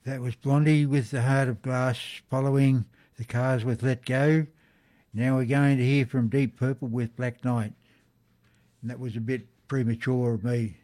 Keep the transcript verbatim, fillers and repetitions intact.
That was Blondie with The Heart of Glass, following The Cars with Let Go. Now we're going to hear from Deep Purple with Black Knight. And that was a bit premature of me.